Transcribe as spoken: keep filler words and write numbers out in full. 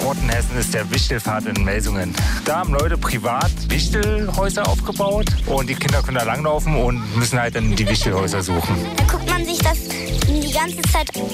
Ort in Hessen ist der Wichtelpfad in Melsungen. Da haben Leute privat Wichtelhäuser aufgebaut und die Kinder können da langlaufen und müssen halt dann die Wichtelhäuser suchen. Da guckt man sich das die ganze Zeit